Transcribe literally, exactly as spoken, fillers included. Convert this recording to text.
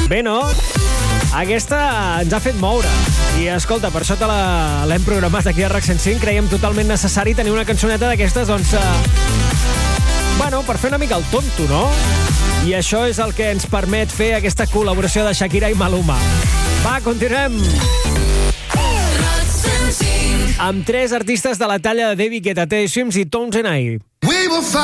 Bé, no? Aquesta ens ha fet moure. I, escolta, per això te la- l'hem programat aquí a RAC cent cinc. Creiem totalment necessari tenir una cançoneta d'aquestes, doncs... Eh, bueno, per fer una mica el tonto, no? I això és el que ens permet fer aquesta col·laboració de Shakira i Maluma. Va, continuem! Amb tres artistes de la talla de David Guetta, Teddy Swims i Tones and I. We will fight.